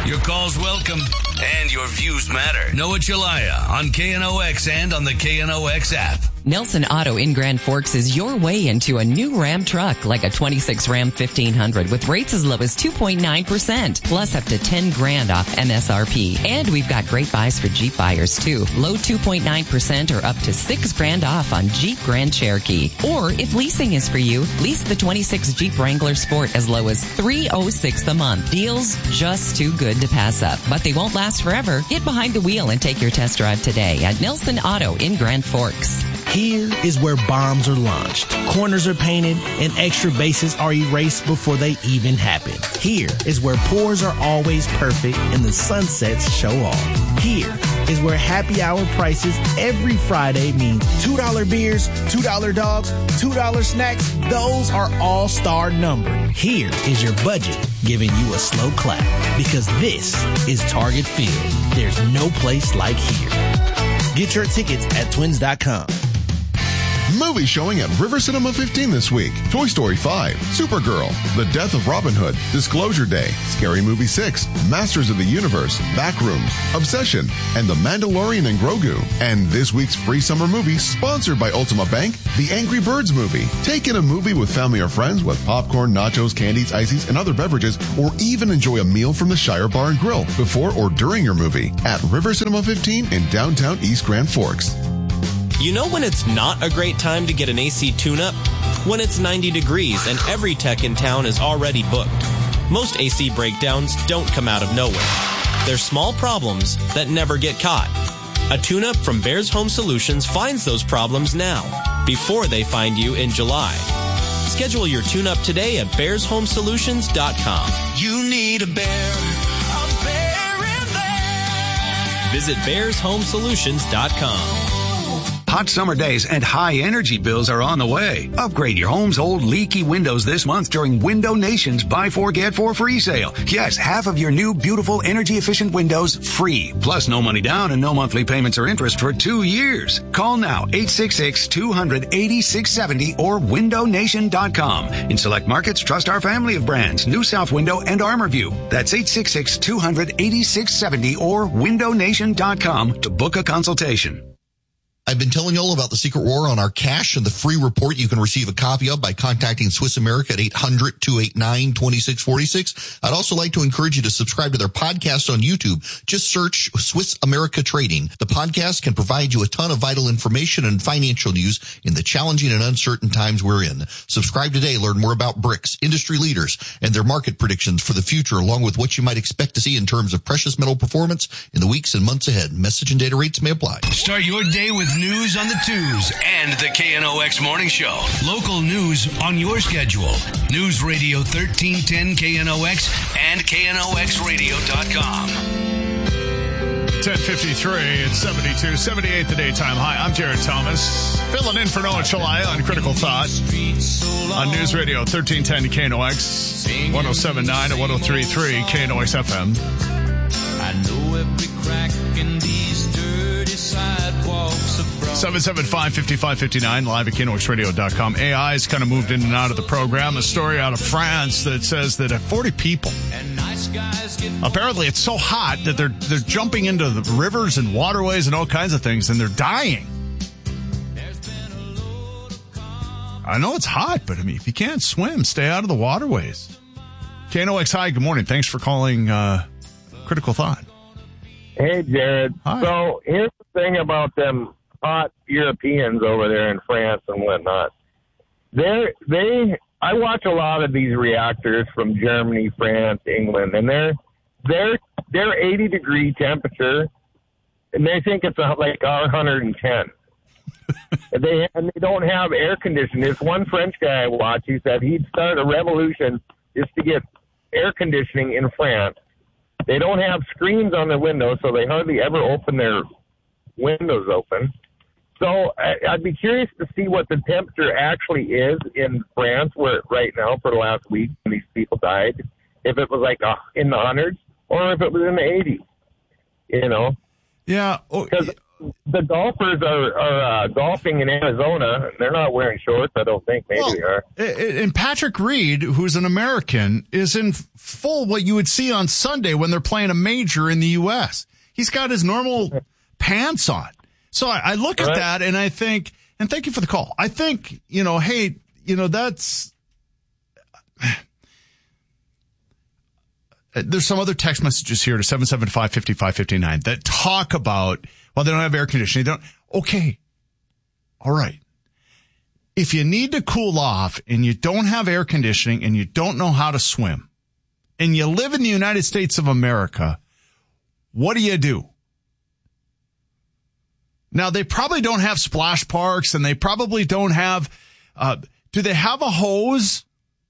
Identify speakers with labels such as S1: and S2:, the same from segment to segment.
S1: Your call's welcome, and your views matter. Noah Chalaya on KNOX and on the KNOX app.
S2: Nelson Auto in Grand Forks is your way into a new Ram truck, like a 26 Ram 1500 with rates as low as 2.9%, plus up to $10,000 off MSRP. And we've got great buys for Jeep buyers too. Low 2.9% or up to $6,000 off on Jeep Grand Cherokee. Or if leasing is for you, lease the 26 Jeep Wrangler Sport as low as $306 a month. Deals just too good to pass up, but they won't last forever. Get behind the wheel and take your test drive today at Nelson Auto in Grand Forks.
S3: Here is where bombs are launched, corners are painted, and extra bases are erased before they even happen. Here is where pours are always perfect and the sunsets show off. Here is where happy hour prices every Friday mean $2 beers, $2 dogs, $2 snacks. Those are all-star numbered. Here is your budget giving you a slow clap, because this is Target Field. There's no place like here. Get your tickets at twins.com.
S4: Movie showing at River Cinema 15 this week. Toy Story 5, Supergirl, The Death of Robin Hood, Disclosure Day, Scary Movie 6, Masters of the Universe, Backrooms, Obsession, and The Mandalorian and Grogu. And this week's free summer movie, sponsored by Ultima Bank, The Angry Birds Movie. Take in a movie with family or friends with popcorn, nachos, candies, ices, and other beverages, or even enjoy a meal from the Shire Bar and Grill before or during your movie at River Cinema 15 in downtown East Grand Forks.
S5: You know when it's not a great time to get an AC tune-up? When it's 90 degrees and every tech in town is already booked. Most AC breakdowns don't come out of nowhere. They're small problems that never get caught. A tune-up from Bears Home Solutions finds those problems now, before they find you in July. Schedule your tune-up today at bearshomesolutions.com.
S1: You need a bear in there.
S5: Visit bearshomesolutions.com.
S6: Hot summer days and high energy bills are on the way. Upgrade your home's old leaky windows this month during Window Nation's Buy 4 Get 4 free sale. Yes, half of your new beautiful energy efficient windows free. Plus no money down and no monthly payments or interest for 2 years. Call now 866-200-8670 or windownation.com. In select markets, trust our family of brands, New South Window and ArmorView. That's 866-200-8670 or windownation.com to book a consultation.
S7: I've been telling you all about the secret war on our cash and the free report you can receive a copy of by contacting Swiss America at 800-289-2646. I'd also like to encourage you to subscribe to their podcast on YouTube. Just search Swiss America Trading. The podcast can provide you a ton of vital information and financial news in the challenging and uncertain times we're in. Subscribe today. Learn more about BRICS, industry leaders, and their market predictions for the future, along with what you might expect to see in terms of precious metal performance in the weeks and months ahead. Message and data rates may apply.
S1: Start your day with news on the twos and the KNOX Morning Show. Local news on your schedule. News Radio 1310 KNOX and KNOXradio.com.
S8: 10:53, it's 72, 78 the daytime high. I'm Jared Thomas, filling in for Noah Chalaya on Critical Thought on News Radio 1310 KNOX, 107.9 and 103.3 KNOX FM.
S9: I know every crack in these dirty sidewalks of
S8: 775-5559, live at KNOXradio.com. AI has kind of moved in and out of the program. A story out of France that says that 40 people, apparently it's so hot that they're jumping into the rivers and waterways and all kinds of things, and they're dying. I know it's hot, but I mean, if you can't swim, stay out of the waterways. KNOX, hi, good morning. Thanks for calling Critical Thought.
S10: Hey, Jared.
S8: Hi.
S10: So here's the thing about them hot Europeans over there in France and whatnot. I watch a lot of these reactors from Germany, France, England, and they're 80-degree temperature, and they think it's like our 110. They don't have air conditioning. This one French guy I watch, he said he'd start a revolution just to get air conditioning in France. They don't have screens on their windows, so they hardly ever open their windows open. So I'd be curious to see what the temperature actually is in France right now for the last week when these people died, if it was like in the hundreds or if it was in the 80s, you know?
S8: Yeah.
S10: the golfers are golfing in Arizona. They're not wearing shorts, I don't think. Maybe they are.
S8: And Patrick Reed, who's an American, is in full what you would see on Sunday when they're playing a major in the U.S. He's got his normal pants on. So I look at that and I think, and thank you for the call. I think, hey, that's... There's some other text messages here to 775-5559 that talk about, well, they don't have air conditioning. Okay. All right. If you need to cool off and you don't have air conditioning and you don't know how to swim and you live in the United States of America, what do? Now, they probably don't have splash parks and they probably don't have, do they have a hose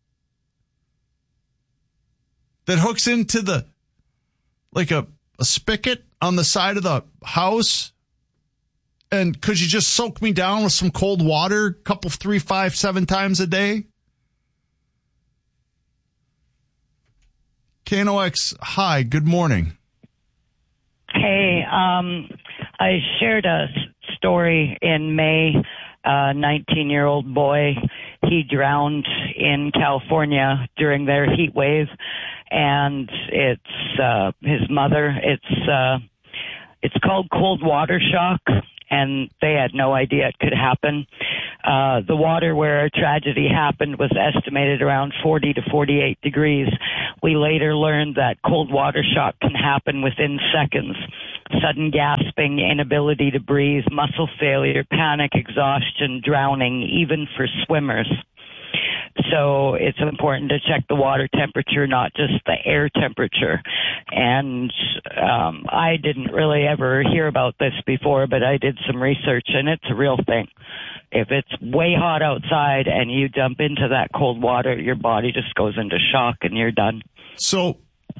S8: that hooks into the, like a spigot on the side of the house? And could you just soak me down with some cold water a couple, 3, 5, 7 times a day? KNOX, hi, good morning.
S11: Hey, I shared a story in May. A 19-year-old boy, he drowned in California during their heat wave, and it's his mother. It's called cold water shock, and they had no idea it could happen. The water where a tragedy happened was estimated around 40 to 48 degrees. We later learned that cold water shock can happen within seconds. Sudden gasping, inability to breathe, muscle failure, panic, exhaustion, drowning, even for swimmers. So it's important to check the water temperature, not just the air temperature. And I didn't really ever hear about this before, but I did some research, and it's a real thing. If it's way hot outside and you jump into that cold water, your body just goes into shock and you're done.
S8: So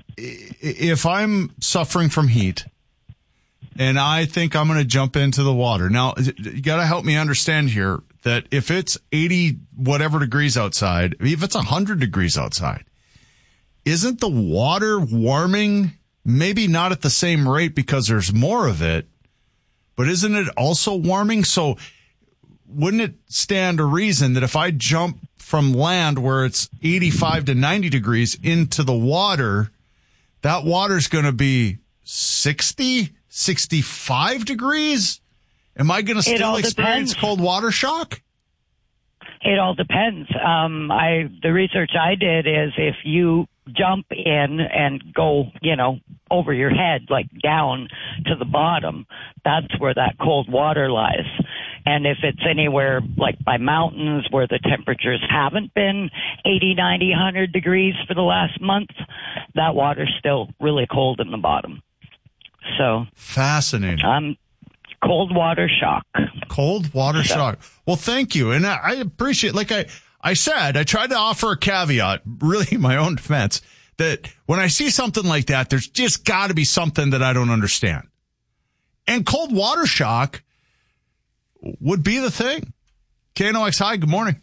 S8: if I'm suffering from heat and I think I'm going to jump into the water, now you got to help me understand here that if it's 80 whatever degrees outside, if it's 100 degrees outside, isn't the water warming? Maybe not at the same rate because there's more of it, but isn't it also warming? So wouldn't it stand to reason that if I jump from land where it's 85 to 90 degrees into the water, that water's going to be 60, 65 degrees? Am I going to still experience cold water shock?
S11: It all depends. The research I did is if you jump in and go, over your head, like down to the bottom, that's where that cold water lies. And if it's anywhere like by mountains where the temperatures haven't been 80, 90, 100 degrees for the last month, that water's still really cold in the bottom. So
S8: fascinating.
S11: Cold water shock.
S8: Cold water shock. Well, thank you. And I appreciate, like I said, I tried to offer a caveat, really in my own defense, that when I see something like that, there's just got to be something that I don't understand. And cold water shock would be the thing. KNOX, hi, good morning.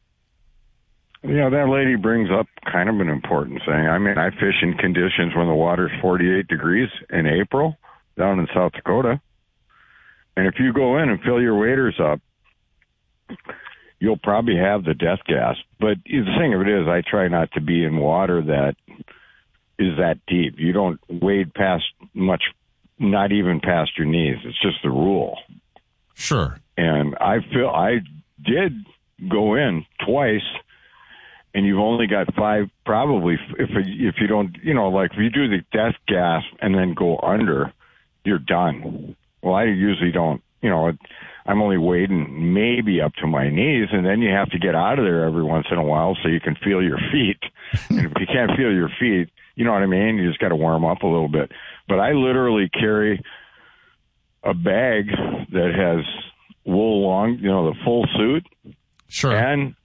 S12: That lady brings up kind of an important thing. I mean, I fish in conditions when the water's 48 degrees in April down in South Dakota. And if you go in and fill your waders up, you'll probably have the death gas. But the thing of it is, I try not to be in water that is that deep. You don't wade past much, not even past your knees. It's just the rule.
S8: Sure.
S12: And I did go in twice, and you've only got 5, probably, if you don't, like if you do the death gas and then go under, you're done. Well, I usually don't, I'm only wading maybe up to my knees, and then you have to get out of there every once in a while so you can feel your feet. And if you can't feel your feet, you know what I mean? You just got to warm up a little bit. But I literally carry a bag that has wool long, the full suit.
S8: Sure.
S12: And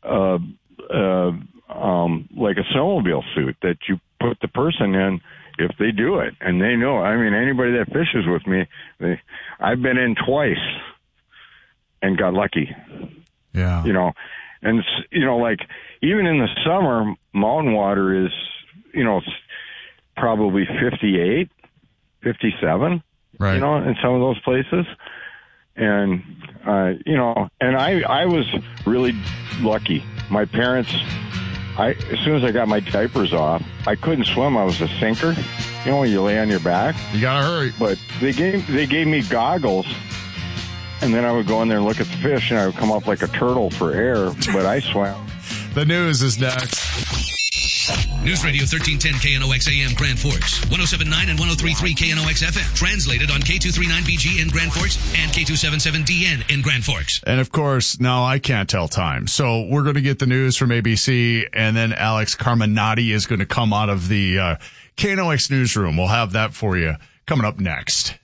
S12: like a snowmobile suit that you put the person in if they do it. And they know, I mean, anybody that fishes with me, I've been in twice and got lucky.
S8: Yeah.
S12: And, like even in the summer, mountain water is, probably 58, 57.
S8: Right.
S12: You know, in some of those places. And, you know, and I was really lucky. My parents, as soon as I got my diapers off, I couldn't swim. I was a sinker. You know, when you lay on your back.
S8: You got to hurry.
S12: But they gave me goggles, and then I would go in there and look at the fish, and I would come up like a turtle for air, but I swam.
S8: The news is next.
S1: News Radio 1310 KNOX AM Grand Forks, 107.9 and 103.3 KNOX FM. Translated on K239BG in Grand Forks and K277DN in Grand Forks.
S8: And of course, now I can't tell time. So we're going to get the news from ABC, and then Alex Carminati is going to come out of the KNOX newsroom. We'll have that for you coming up next.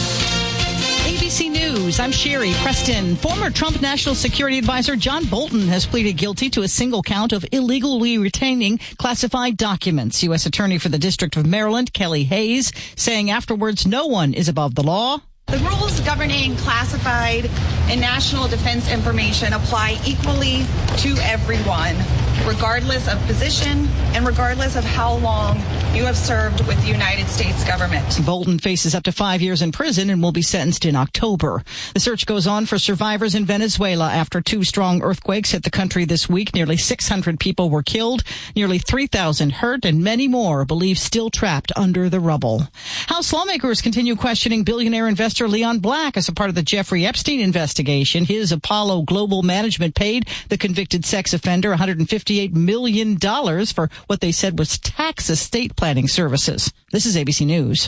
S13: ABC News, I'm Sherry Preston. Former Trump National Security Advisor John Bolton has pleaded guilty to a single count of illegally retaining classified documents. U.S. Attorney for the District of Maryland, Kelly Hayes, saying afterwards no one is above the law.
S14: The rules governing classified and national defense information apply equally to everyone, regardless of position and regardless of how long you have served with the United States government.
S13: Bolton faces up to 5 years in prison and will be sentenced in October. The search goes on for survivors in Venezuela after 2 strong earthquakes hit the country this week. Nearly 600 people were killed, nearly 3,000 hurt, and many more believed still trapped under the rubble. House lawmakers continue questioning billionaire investor Leon Black as a part of the Jeffrey Epstein investigation. His Apollo Global Management paid the convicted sex offender $158 million for what they said was tax estate planning services. This is ABC News.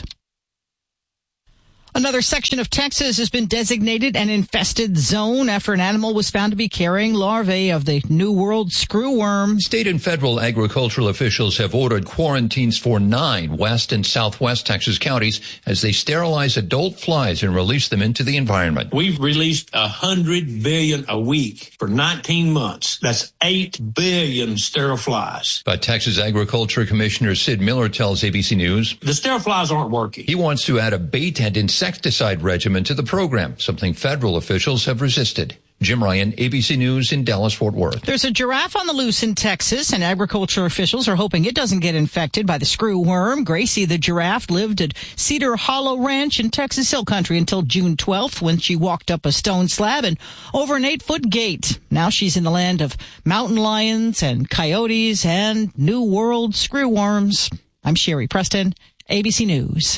S13: Another section of Texas has been designated an infested zone after an animal was found to be carrying larvae of the New World screwworm.
S15: State and federal agricultural officials have ordered quarantines for 9 west and southwest Texas counties as they sterilize adult flies and release them into the environment.
S16: We've released 100 billion a week for 19 months. That's 8 billion sterile flies.
S15: But Texas Agriculture Commissioner Sid Miller tells ABC News
S16: the sterile flies aren't working.
S15: He wants to add a bait and insecticide regimen to the program, something federal officials have resisted. Jim Ryan, ABC News in Dallas-Fort Worth.
S13: There's a giraffe on the loose in Texas, and agriculture officials are hoping it doesn't get infected by the screwworm. Gracie the giraffe lived at Cedar Hollow Ranch in Texas Hill Country until June 12th when she walked up a stone slab and over an 8-foot gate. Now she's in the land of mountain lions and coyotes and New World screwworms. I'm Sherry Preston, ABC News.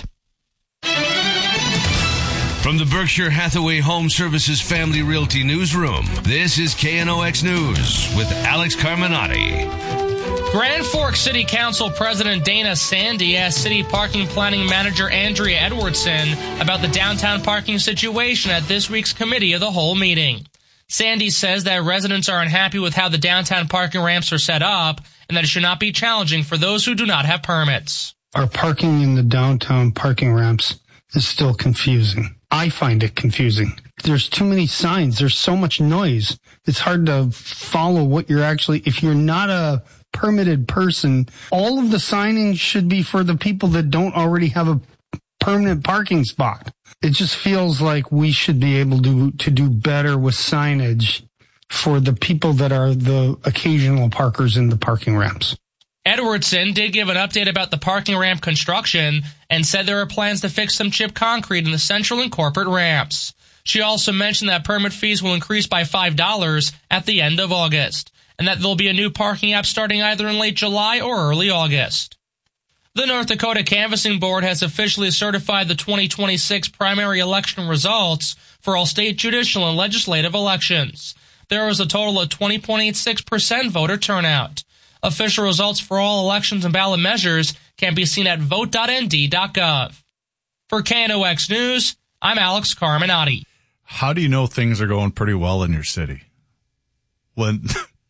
S1: From the Berkshire Hathaway Home Services Family Realty Newsroom, this is KNOX News with Alex Carminati.
S17: Grand Forks City Council President Dana Sandy asked City Parking Planning Manager Andrea Edwardson about the downtown parking situation at this week's Committee of the Whole meeting. Sandy says that residents are unhappy with how the downtown parking ramps are set up and that it should not be challenging for those who do not have permits.
S18: Our parking in the downtown parking ramps is still confusing. I find it confusing. There's too many signs. There's so much noise. It's hard to follow what you're actually, if you're not a permitted person, all of the signage should be for the people that don't already have a permanent parking spot. It just feels like we should be able to do better with signage for the people that are the occasional parkers in the parking ramps.
S17: Edwardson did give an update about the parking ramp construction and said there are plans to fix some chip concrete in the central and corporate ramps. She also mentioned that permit fees will increase by $5 at the end of August, and that there'll be a new parking app starting either in late July or early August. The North Dakota Canvassing Board has officially certified the 2026 primary election results for all state judicial and legislative elections. There was a total of 20.86% voter turnout. Official results for all elections and ballot measures can be seen at vote.nd.gov. For KNOX News, I'm Alex Carminati.
S8: How do you know things are going pretty well in your city? When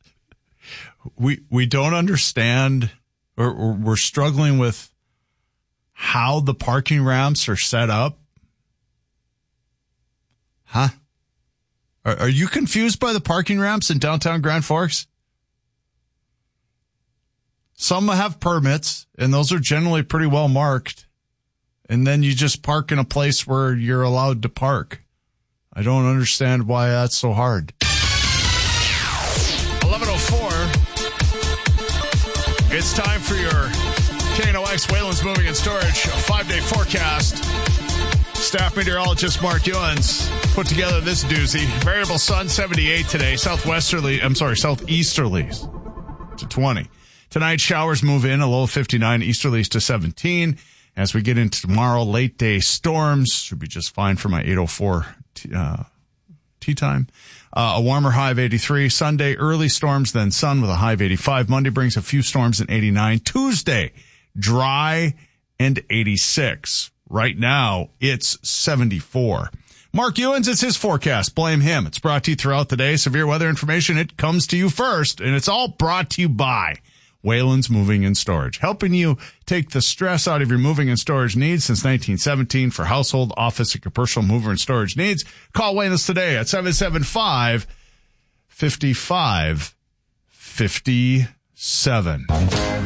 S8: we don't understand, or we're struggling with how the parking ramps are set up? Huh? Are you confused by the parking ramps in downtown Grand Forks? Some have permits, and those are generally pretty well marked. And then you just park in a place where you're allowed to park. I don't understand why that's so hard. 11:04. It's time for your KNOX Wayland's Moving and Storage 5-day forecast. Staff meteorologist Mark Ewens put together this doozy. Variable sun 78 today, southeasterlies to 20. Tonight, showers move in, a low of 59, easterlies to 17. As we get into tomorrow, late day storms should be just fine for my 8:04 tea time. A warmer high of 83. Sunday, early storms, then sun with a high of 85. Monday brings a few storms and 89. Tuesday, dry and 86. Right now, it's 74. Mark Ewens, it's his forecast. Blame him. It's brought to you throughout the day. Severe weather information, it comes to you first, and it's all brought to you by Wayland's Moving and Storage, helping you take the stress out of your moving and storage needs since 1917 for household, office, and commercial mover and storage needs. Call Wayland's today at 775-5557.